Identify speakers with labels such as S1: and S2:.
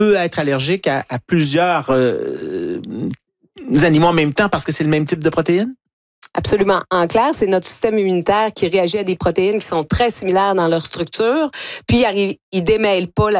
S1: peut être allergique à plusieurs animaux en même temps parce que c'est le même type de protéines?
S2: Absolument. En clair, c'est notre système immunitaire qui réagit à des protéines qui sont très similaires dans leur structure, puis il démêle pas